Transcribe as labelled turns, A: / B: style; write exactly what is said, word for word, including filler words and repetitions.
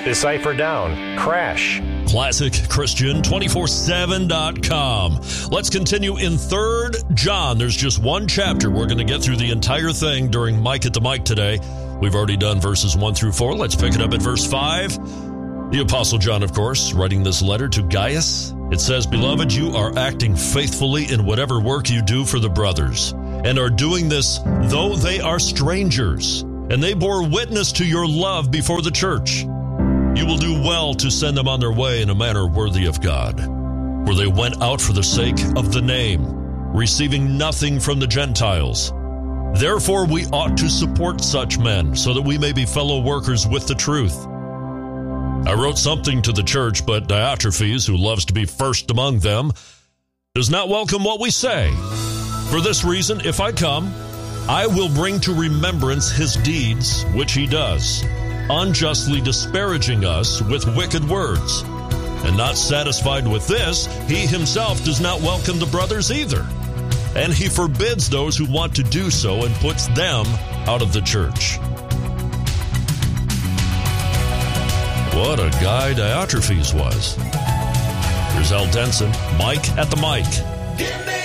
A: Decipher down. Crash.
B: Classic Christian two forty-seven dot com. Let's continue in Third John. There's just one chapter. We're going to get through the entire thing during Mike at the Mic today. We've already done verses one through four. Let's pick it up at verse five. The Apostle John, of course, writing this letter to Gaius. It says, "Beloved, you are acting faithfully in whatever work you do for the brothers, and are doing this though they are strangers, and they bore witness to your love before the church. You will do well to send them on their way in a manner worthy of God, for they went out for the sake of the name, receiving nothing from the Gentiles. Therefore we ought to support such men, so that we may be fellow workers with the truth. I wrote something to the church, but Diotrephes, who loves to be first among them, does not welcome what we say. For this reason, if I come, I will bring to remembrance his deeds, which he does, unjustly disparaging us with wicked words. And not satisfied with this, he himself does not welcome the brothers either. And he forbids those who want to do so and puts them out of the church." What a guy Diotrephes was. Here's Al Denson, Mike at the Mic.
C: Give me